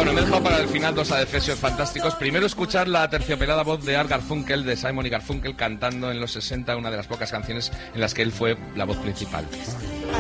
Bueno, me he dejado para el final dos adefesios fantásticos. Primero, escuchar la terciopelada voz de Art Garfunkel, de Simon y Garfunkel, cantando en los 60 una de las pocas canciones en las que él fue la voz principal.